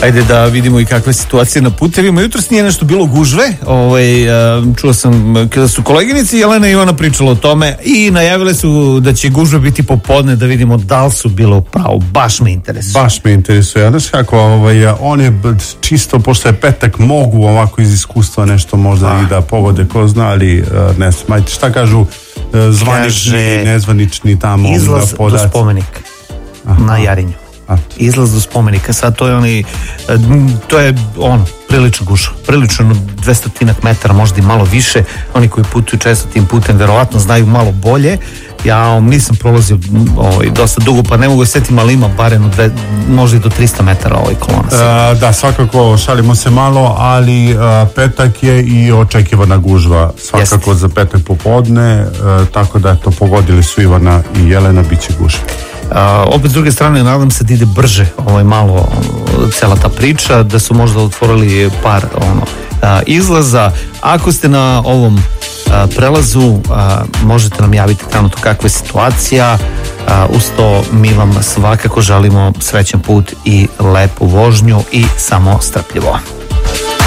Ajde da vidimo i kakve situacije na putevima. Jutros nije nešto bilo gužve. Čuo sam kada su koleginici Jelena i Ivana pričala o tome i najavile su da će gužve biti popodne, da vidimo da li su bilo pravo. Baš me interesuje. Znaš kako, on je čisto, pošto je petak, mogu ovako iz iskustva nešto možda i da pogode, ko zna, ali ne znam, šta kažu zvanični, nezvanični tamo izlaz do spomenika na Jarinju. Izlaz do spomenika, sad to je prilično gužva, prilično 200 metara, možda i malo više. Oni koji putuju često tim putem verovatno znaju malo bolje. Ja nisam prolazio dosta dugo, pa ne mogu setiti, ali ima barem možda i do 300 metara kolona. Da, svakako šalimo se malo, ali petak je i očekivana gužva svakako za petak popodne, tako da pogodili su Ivana i Jelena, bit će gužva. Opet s druge strane, nadam se da ide brže malo cela ta priča, da su možda otvorili par izlaza. Ako ste na ovom prelazu, možete nam javiti trenutno kakva je situacija. Uz to mi vam svakako želimo srećan put i lepu vožnju i samo strpljivo.